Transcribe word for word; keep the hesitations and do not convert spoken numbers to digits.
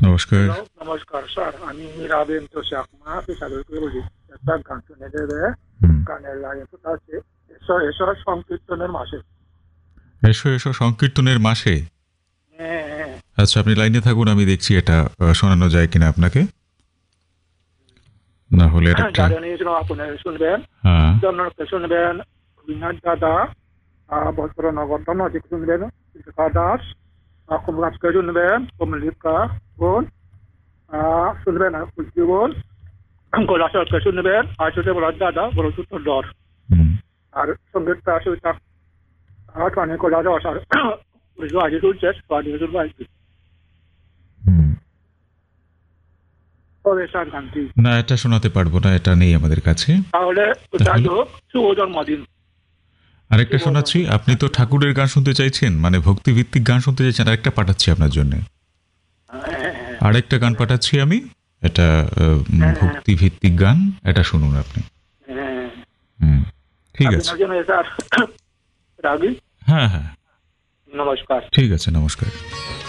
নমস্কার। হ্যালো, নমস্কার স্যার। আমি রাবেন তোষাক মা পেশাদার করে বলি। একটা গান শুনে দেবে। হুম। গানের লাইনটা আছে, এসো এসো সংকীর্তনের মাসে। এসো এসো সংকীর্তনের মাসে। হ্যাঁ হ্যাঁ। আচ্ছা, আপনি লাইনে থাকুন, আমি দেখছি এটা আহ, শোনানো যায় কিনা আপনাকে। না হলে এটা একটা। যারা নিয়েছিল আপনি শুনবেন, হ্যাঁ। জন্মকে শুনবেন, রবীন্দ্রনাথ দাদা, বস্ত্র নগর নজিক শুনবেন, কৃষিকা দাস, কমলাসকে শুনবেন, কমলিকা বোন শুনবেন, উজ্জীবন, কৈলাসকে শুনবেন, আর শুনতে বলার দাদা বড় সূত্র দর। হুম। আর সঙ্গীতটা আসলে তার আঠানে কৈলাস আর উনিশশো আশি শুনছে স্বাধীনতার বাইকে। হুম। তবে স্যার গানটি না, এটা শোনাতে পারবো না, এটা নেই আমাদের কাছে। তাহলে যাই হোক, শুভ জন্মদিন। আরেকটা শোনাচ্ছি, আপনি তো ঠাকুরের গান শুনতে চাইছেন, মানে ভক্তিভিত্তিক গান শুনতে চাইছেন, আরেকটা পাঠাচ্ছি আপনার জন্য। আরেকটা গান পাঠাচ্ছি আমি, এটা আহ, উম, ভক্তিভিত্তিক গান, এটা শুনুন আপনি। হুম। ঠিক আছে। স্যার রাগি। হ্যাঁ হ্যাঁ, নমস্কার। ঠিক আছে, নমস্কার।